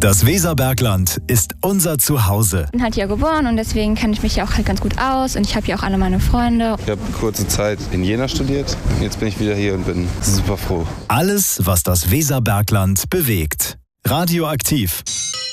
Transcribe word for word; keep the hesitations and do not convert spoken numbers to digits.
Das Weserbergland ist unser Zuhause. Ich bin halt hier geboren und deswegen kenne ich mich hier auch halt ganz gut aus und ich habe hier auch alle meine Freunde. Ich habe kurze Zeit in Jena studiert. Jetzt bin ich wieder hier und bin super froh. Alles, was das Weserbergland bewegt. Radioaktiv.